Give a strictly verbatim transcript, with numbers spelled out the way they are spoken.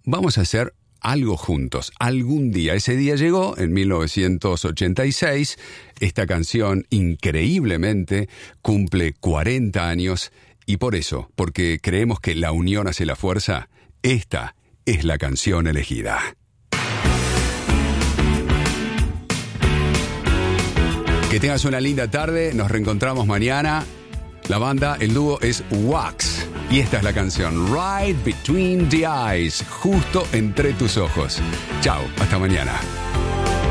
vamos a hacer algo juntos, algún día. Ese día llegó en mil novecientos ochenta y seis. Esta canción, increíblemente, cumple cuarenta años. Y por eso, porque creemos que la unión hace la fuerza, esta es la canción elegida. Que tengas una linda tarde, nos reencontramos mañana. La banda, el dúo es Wax. Y esta es la canción, Right Between the Eyes, justo entre tus ojos. Chao, hasta mañana.